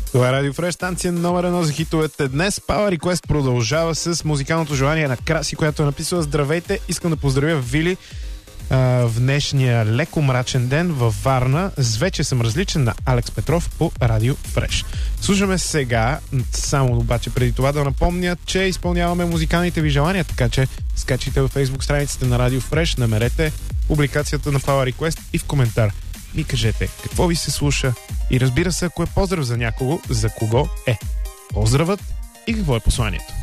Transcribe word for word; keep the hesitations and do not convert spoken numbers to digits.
Това е Радио Фреш, станция номер едно за хитовете. Днес Power Request продължава с музикалното желание на Краси, която е написала: здравейте, искам да поздравя Вили а, в днешния леко мрачен ден във Варна. С вече съм различен на Алекс Петров по Радио Фреш. Слушаме сега, само обаче преди това да напомня, че изпълняваме музикалните ви желания, така че скачайте във Facebook страницата на Радио Фреш, намерете публикацията на Power Request и в коментар ми кажете какво ви се слуша и разбира се, ако е поздрав за някого, за кого е поздравът и какво е посланието.